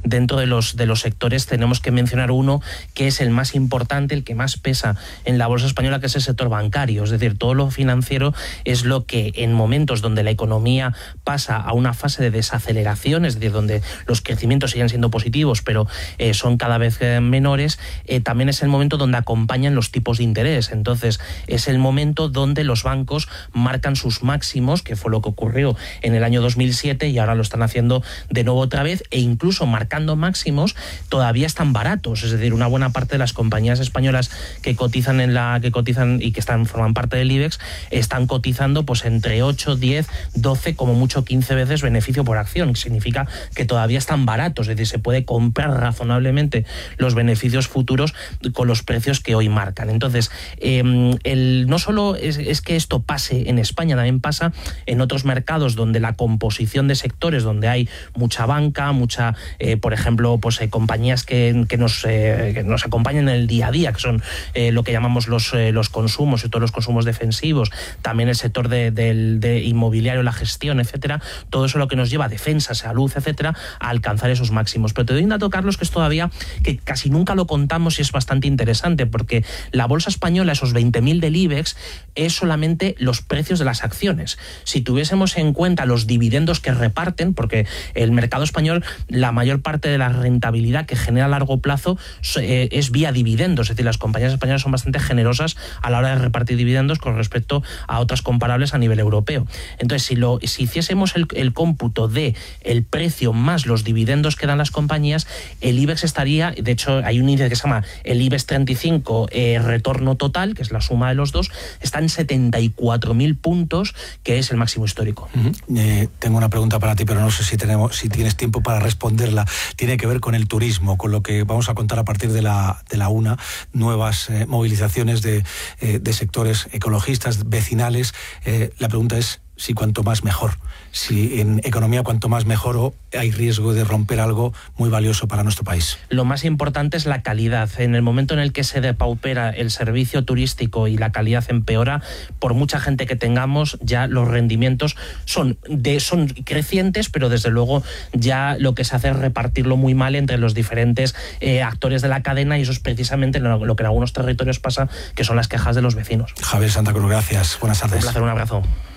dentro de los sectores tenemos que mencionar uno que es el más importante, el que más pesa en la bolsa española, que es el sector bancario. Es decir, todo lo financiero es lo que en momentos donde la economía pasa a una fase de desaceleración, es decir, donde los crecimientos siguen siendo positivos, pero son cada vez menores, también es el momento donde acompañan los tipos de interés. Entonces, es el momento donde los bancos marcan sus máximos, que fue lo que ocurrió en el año 2007 y ahora lo están haciendo de nuevo otra vez, e incluso marcando máximos todavía están baratos. Es decir, una buena parte de las compañías españolas que cotizan y que forman parte del IBEX están cotizando pues entre 8, 10, 12, como mucho 15 veces beneficio por acción, que significa que todavía están baratos. Es decir, se puede comprar razonablemente los beneficios futuros con los precios que hoy marcan. Entonces, no solo es que esto pase en España, también pasa en otros mercados donde la composición de sectores, donde hay mucha banca, por ejemplo, pues compañías que nos acompañan en el día a día, que son lo que llamamos los consumos y todos los consumos defensivos, también el sector de inmobiliario, la gestión, etcétera. Todo eso es lo que nos lleva a defensa, salud, etcétera, a alcanzar esos máximos. Pero te doy un dato, Carlos, que es todavía que casi nunca lo contamos y es bastante interesante, porque la bolsa española, esos 20.000 del IBEX, es solamente los precios de las acciones. Si tuviésemos en cuenta los dividendos que reparten, porque el mercado español, la mayor parte de la rentabilidad que genera a largo plazo es vía dividendos, es decir, las compañías españolas son bastante generosas a la hora de repartir dividendos con respecto a otras comparables a nivel europeo. Entonces, si hiciésemos el cómputo de el precio más los dividendos que dan las compañías, el IBEX estaría, de hecho hay un índice que se llama el IBEX 35 retorno total, que es la suma de los dos, está en 74.000 puntos, que es el máximo histórico. Tengo una pregunta para ti, pero no sé si tienes tiempo para responderla. Tiene que ver con el turismo, con lo que vamos a contar a partir de la una, nuevas movilizaciones de sectores ecologistas, vecinales. La pregunta es si cuanto más mejor, si en economía cuanto más mejor, o hay riesgo de romper algo muy valioso para nuestro país. Lo más importante es la calidad. En el momento en el que se depaupera el servicio turístico y la calidad empeora, por mucha gente que tengamos, ya los rendimientos son crecientes, pero desde luego ya lo que se hace es repartirlo muy mal entre los diferentes actores de la cadena, y eso es precisamente lo que en algunos territorios pasa, que son las quejas de los vecinos. Javier Santa Cruz, gracias. Buenas tardes. Un placer, un abrazo.